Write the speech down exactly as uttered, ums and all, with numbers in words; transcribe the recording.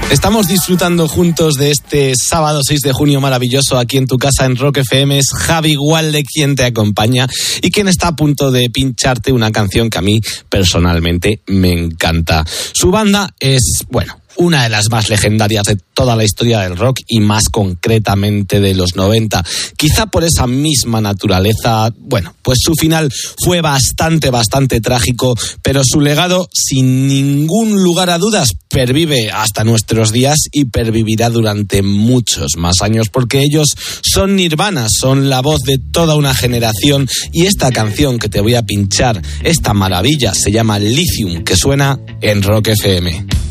Estamos disfrutando juntos de este sábado seis de junio maravilloso aquí en tu casa en Rock F M. Es Javi Gualde quien te acompaña y quien está a punto de pincharte una canción que a mí personalmente me encanta. Su banda es, bueno, una de las más legendarias de toda la historia del rock y más concretamente de los noventa. Quizá por esa misma naturaleza, bueno, pues su final fue bastante, bastante trágico, pero su legado, sin ningún lugar a dudas, pervive hasta nuestros días y pervivirá durante muchos más años, porque ellos son Nirvana, son la voz de toda una generación, y esta canción que te voy a pinchar, esta maravilla, se llama Lithium, que suena en Rock F M.